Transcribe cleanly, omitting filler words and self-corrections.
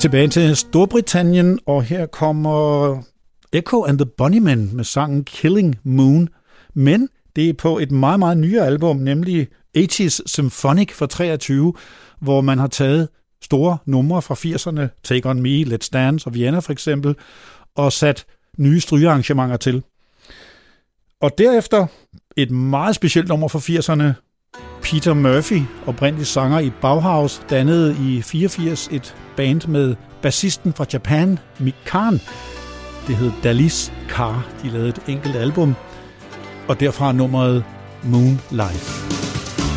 Tilbage til Storbritannien, og her kommer Echo and the Bunnymen med sangen Killing Moon. Men det er på et meget, meget nyere album, nemlig 80's Symphonic fra 23, hvor man har taget store numre fra 80'erne, Take On Me, Let's Dance og Vienna for eksempel, og sat nye strygearrangementer til. Og derefter et meget specielt nummer fra 80'erne. Peter Murphy, oprindelig sanger i Bauhaus, dannede i 84 et band med bassisten fra Japan, Mick Karn. Det hed Dalis Car. De lavede et enkelt album, og derfra nummeret Moon Life.